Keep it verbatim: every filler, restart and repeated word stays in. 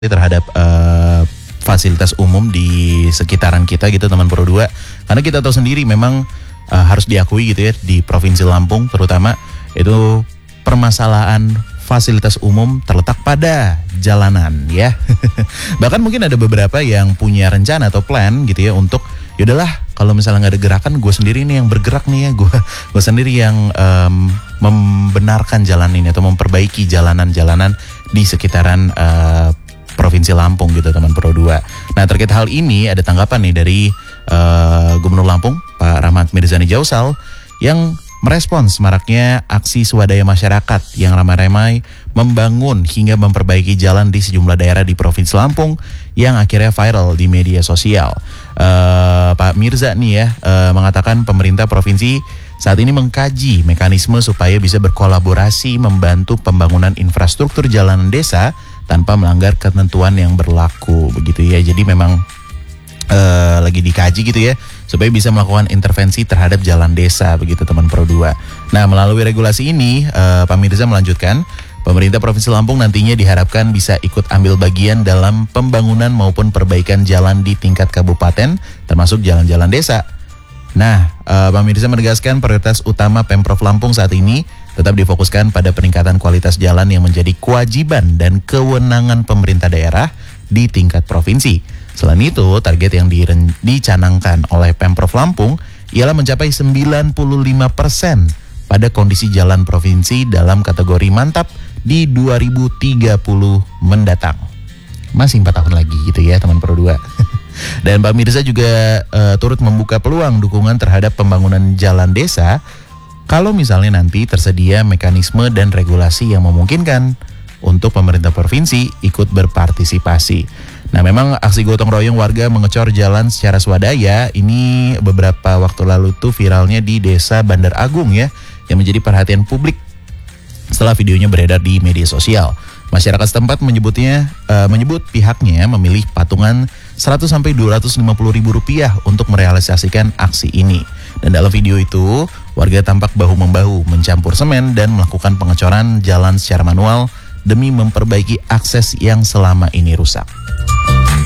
terhadap uh, fasilitas umum di sekitaran kita gitu teman Pro dua. Karena kita tahu sendiri memang uh, harus diakui gitu ya, di Provinsi Lampung terutama itu permasalahan fasilitas umum terletak pada jalanan ya. Bahkan mungkin ada beberapa yang punya rencana atau plan gitu ya untuk yaudahlah kalau misalnya nggak ada gerakan, gue sendiri nih yang bergerak nih ya, gue gue sendiri yang um, membenarkan jalan ini atau memperbaiki jalanan-jalanan di sekitaran uh, Provinsi Lampung gitu teman Pro dua. Nah terkait hal ini ada tanggapan nih dari uh, Gubernur Lampung Pak Rahmat Mirzani Jausal yang merespons maraknya aksi swadaya masyarakat yang ramai-ramai membangun hingga memperbaiki jalan di sejumlah daerah di Provinsi Lampung yang akhirnya viral di media sosial. Uh, Pak Mirza nih ya uh, mengatakan pemerintah provinsi saat ini mengkaji mekanisme supaya bisa berkolaborasi membantu pembangunan infrastruktur jalanan desa tanpa melanggar ketentuan yang berlaku begitu ya. Jadi memang uh, lagi dikaji gitu ya supaya bisa melakukan intervensi terhadap jalan desa begitu teman Pro dua. Nah melalui regulasi ini uh, Pak Mirza melanjutkan pemerintah Provinsi Lampung nantinya diharapkan bisa ikut ambil bagian dalam pembangunan maupun perbaikan jalan di tingkat kabupaten termasuk jalan-jalan desa. Nah uh, Pak Mirza menegaskan prioritas utama Pemprov Lampung saat ini tetap difokuskan pada peningkatan kualitas jalan yang menjadi kewajiban dan kewenangan pemerintah daerah di tingkat provinsi. Selain itu, target yang diren- dicanangkan oleh Pemprov Lampung ialah mencapai sembilan puluh lima persen pada kondisi jalan provinsi dalam kategori mantap di dua ribu tiga puluh mendatang. Masih empat tahun lagi gitu ya teman Pro dua. Dan Pak Mirza juga uh, turut membuka peluang dukungan terhadap pembangunan jalan desa kalau misalnya nanti tersedia mekanisme dan regulasi yang memungkinkan untuk pemerintah provinsi ikut berpartisipasi. Nah memang aksi gotong royong warga mengecor jalan secara swadaya ini beberapa waktu lalu tuh viralnya di desa Bandar Agung ya, yang menjadi perhatian publik setelah videonya beredar di media sosial. Masyarakat setempat menyebutnya uh, menyebut pihaknya memilih patungan seratus sampai dua ratus lima puluh ribu rupiah untuk merealisasikan aksi ini. Dan dalam video itu warga tampak bahu-membahu mencampur semen dan melakukan pengecoran jalan secara manual demi memperbaiki akses yang selama ini rusak.